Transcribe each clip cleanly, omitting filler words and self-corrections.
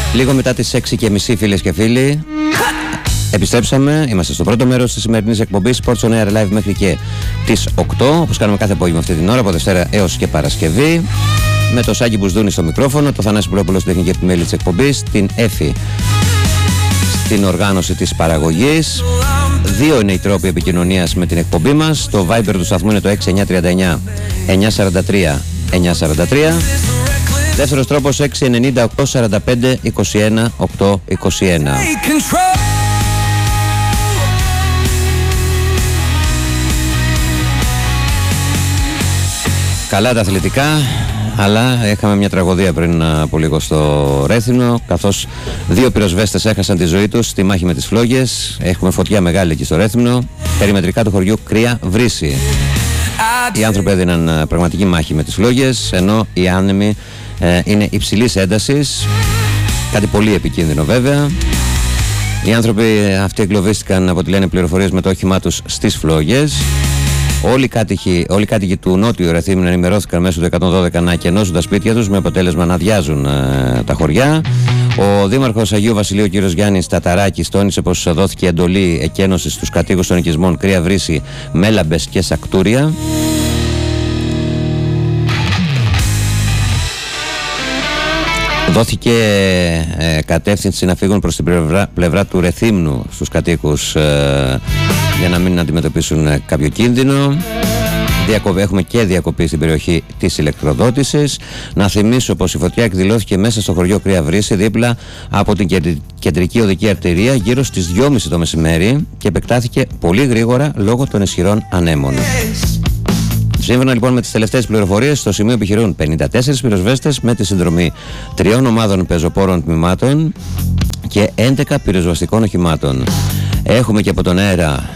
Λίγο μετά τις 6:30, φίλες και φίλοι, επιστρέψαμε. Είμαστε στο πρώτο μέρος της σημερινής εκπομπής Sports on Air Live μέχρι και τις 8, όπως κάνουμε κάθε απόγευμα αυτή την ώρα, από Δευτέρα έως και Παρασκευή. Με το Σάκη Μπουσδούνη στο μικρόφωνο, το Θανάση Πουλόπουλο στην τεχνική επιμέλεια της εκπομπής, την Έφη στην οργάνωση της παραγωγής. Δύο είναι οι τρόποι επικοινωνίας με την εκπομπή μας. Το Viber του σταθμού είναι το 6939 943 943. Δεύτερος τρόπος 690 845 21 821. Καλά τα αθλητικά, αλλά είχαμε μια τραγωδία πριν από λίγο στο Ρέθυμνο, καθώς δύο πυροσβέστες έχασαν τη ζωή τους στη μάχη με τις φλόγες. Έχουμε φωτιά μεγάλη εκεί στο Ρέθυμνο, περιμετρικά του χωριού Κρύα Βρύση. Οι άνθρωποι έδιναν πραγματική μάχη με τις φλόγες, ενώ οι άνεμοι είναι υψηλής έντασης, κάτι πολύ επικίνδυνο βέβαια. Οι άνθρωποι αυτοί εγκλωβίστηκαν, από ό,τι λένε πληροφορίες, με το όχημά τους στις φλόγες. Όλοι οι κάτοικοι του νότιου Ρεθύμνου ενημερώθηκαν μέσω του 112 να εκενώσουν τα σπίτια τους, με αποτέλεσμα να αδειάζουν τα χωριά. Ο Δήμαρχος Αγίου Βασιλείου, κ. Γιάννης Ταταράκης, τόνισε πως δόθηκε εντολή εκένωσης στους κατοίκους των οικισμών Κρύα Βρύση, Μέλαμπες και Σακτούρια. Δόθηκε κατεύθυνση να φύγουν προς την πλευρά του Ρεθύμνου στους κατοίκους, για να μην αντιμετωπίσουν κάποιο κίνδυνο. Έχουμε και διακοπή στην περιοχή της ηλεκτροδότησης. Να θυμίσω πως η φωτιά εκδηλώθηκε μέσα στο χωριό Κρύα Βρύση, δίπλα από την κεντρική οδική αρτηρία, γύρω στις 2:30 το μεσημέρι, και επεκτάθηκε πολύ γρήγορα λόγω των ισχυρών ανέμων. Σύμφωνα λοιπόν με τις τελευταίες πληροφορίες, στο σημείο επιχειρούν 54 πυροσβέστες με τη συνδρομή 3 ομάδων πεζοπόρων τμήματων και 11 πυροσβεστικών οχημάτων. Έχουμε και από τον αέρα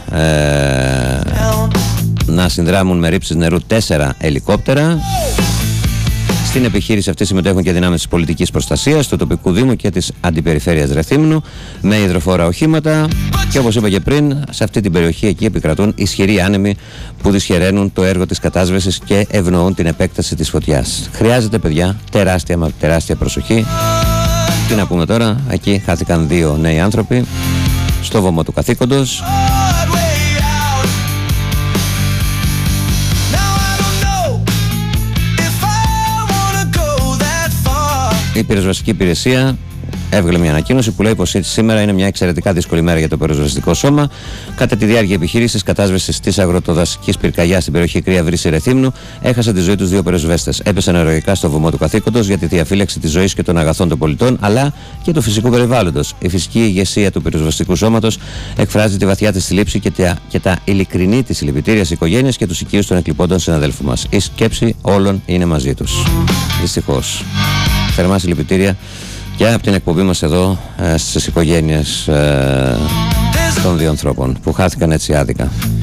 να συνδράμουν με ρήψεις νερού 4 ελικόπτερα. Στην επιχείρηση αυτή συμμετέχουν και δυνάμεις της πολιτικής προστασίας, του τοπικού δήμου και της αντιπεριφέρειας Ρεθύμνου, με υδροφόρα οχήματα. Και όπως είπα και πριν, σε αυτή την περιοχή εκεί επικρατούν ισχυροί άνεμοι που δυσχεραίνουν το έργο της κατάσβεσης και ευνοούν την επέκταση της φωτιάς. Χρειάζεται, παιδιά, τεράστια προσοχή. Τι να πούμε τώρα, εκεί χάθηκαν 2 νέοι άνθρωποι στο βωμό του καθήκοντος. Η πυροσβεστική υπηρεσία έβγαλε μια ανακοίνωση που λέει πως σήμερα είναι μια εξαιρετικά δύσκολη μέρα για το πυροσβεστικό σώμα. Κατά τη διάρκεια επιχείρησης κατάσβεσης της αγροτοδασικής πυρκαγιάς στην περιοχή Κρύα Βρύση Ρεθύμνου, έχασαν τη ζωή τους 2 πυροσβέστες. Έπεσαν ηρωικά στο βωμό του καθήκοντος για τη διαφύλαξη της ζωής και των αγαθών των πολιτών, αλλά και του φυσικού περιβάλλοντος. Η φυσική ηγεσία του πυροσβεστικού σώματος εκφράζει τη βαθιά της θλίψη και τα ειλικρινή της συλληπιτήρια στις οικογένειες και τους οικείους των εκλειπώντων συναδέλφων μας. Η σκέψη όλων είναι μαζί τους. Δυστυχώς. Θερμά συλληπιτήρια και από την εκπομπή μας εδώ στις οικογένειες των 2 ανθρώπων που χάθηκαν έτσι άδικα.